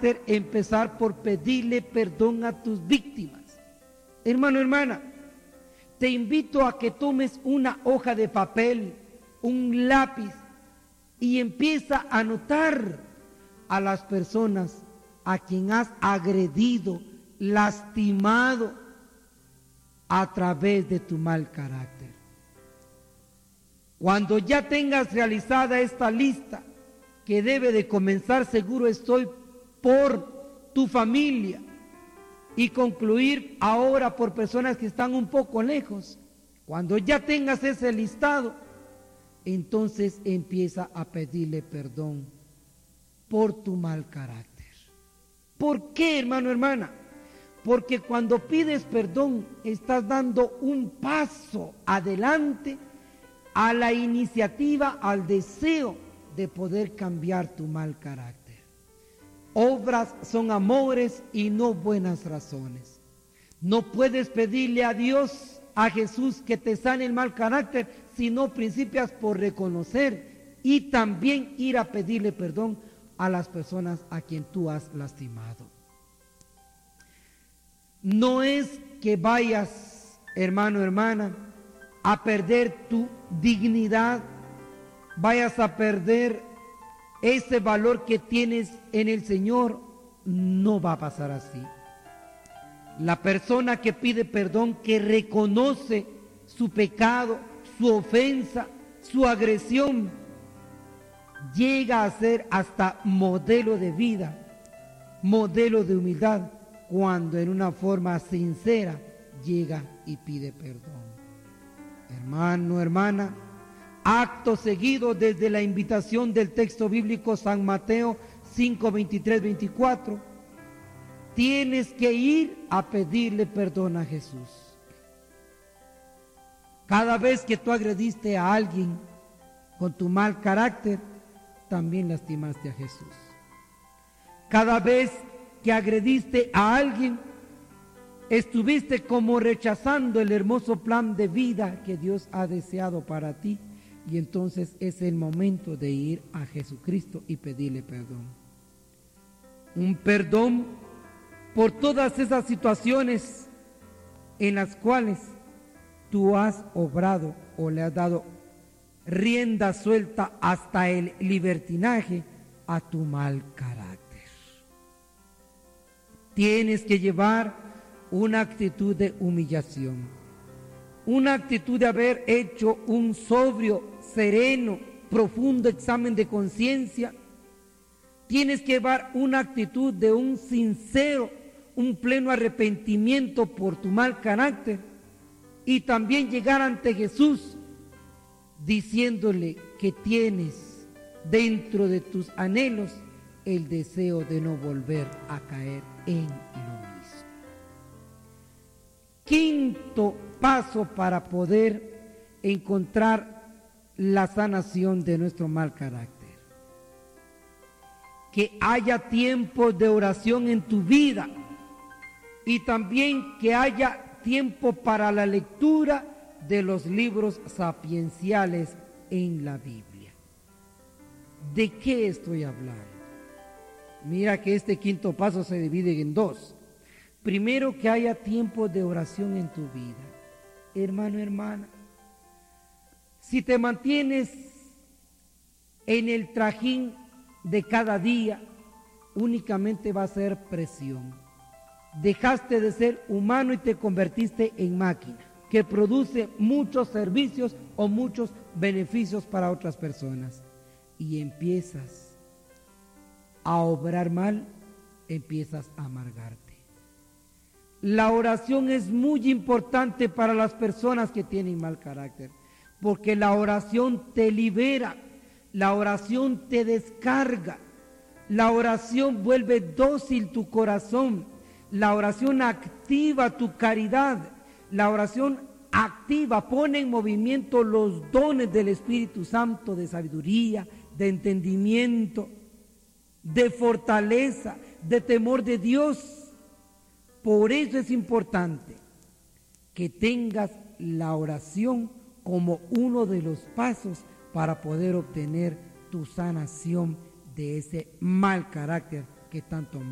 carácter, empezar por pedirle perdón a tus víctimas. Hermano, hermana, te invito a que tomes una hoja de papel, un lápiz, y empieza a anotar a las personas a quien has agredido, lastimado a través de tu mal carácter. Cuando ya tengas realizada esta lista, que debe de comenzar, seguro estoy, por tu familia y concluir ahora por personas que están un poco lejos. Cuando ya tengas ese listado, entonces empieza a pedirle perdón por tu mal carácter. ¿Por qué, hermano, hermana? Porque cuando pides perdón, estás dando un paso adelante a la iniciativa, al deseo de poder cambiar tu mal carácter. Obras son amores y no buenas razones. No puedes pedirle a Dios, a Jesús, que te sane el mal carácter si no principias por reconocer y también ir a pedirle perdón a las personas a quien tú has lastimado. No es que vayas, hermano, hermana, a perder tu dignidad, vayas a perder ese valor que tienes en el Señor. No va a pasar así. La persona que pide perdón, que reconoce su pecado, su ofensa, su agresión, llega a ser hasta modelo de vida, modelo de humildad, cuando en una forma sincera llega y pide perdón. Hermano, hermana, acto seguido, desde la invitación del texto bíblico San Mateo 5, 23, 24, tienes que ir a pedirle perdón a Jesús. Cada vez que tú agrediste a alguien con tu mal carácter, también lastimaste a Jesús. Cada vez que agrediste a alguien, estuviste como rechazando el hermoso plan de vida que Dios ha deseado para ti. Y entonces es el momento de ir a Jesucristo y pedirle perdón. Un perdón por todas esas situaciones en las cuales tú has obrado o le has dado rienda suelta hasta el libertinaje a tu mal carácter. Tienes que llevar una actitud de humillación, una actitud de haber hecho un sobrio, sereno, profundo examen de conciencia. Tienes que llevar una actitud de un sincero, un pleno arrepentimiento por tu mal carácter, y también llegar ante Jesús diciéndole que tienes dentro de tus anhelos el deseo de no volver a caer en lo mismo. Quinto paso para poder encontrar la sanación de nuestro mal carácter: que haya tiempo de oración en tu vida y también que haya tiempo para la lectura de los libros sapienciales en la Biblia. ¿De qué estoy hablando? Mira que este quinto paso se divide en dos. Primero, que haya tiempo de oración en tu vida. Hermano, hermana, si te mantienes en el trajín de cada día, únicamente va a ser presión. Dejaste de ser humano y te convertiste en máquina que produce muchos servicios o muchos beneficios para otras personas, y empiezas a obrar mal, empiezas a amargarte. La oración es muy importante para las personas que tienen mal carácter, porque la oración te libera, la oración te descarga, la oración vuelve dócil tu corazón, la oración activa tu caridad, la oración activa, pone en movimiento los dones del Espíritu Santo, de sabiduría, de entendimiento, de fortaleza, de temor de Dios. Por eso es importante que tengas la oración como uno de los pasos para poder obtener tu sanación de ese mal carácter que tanto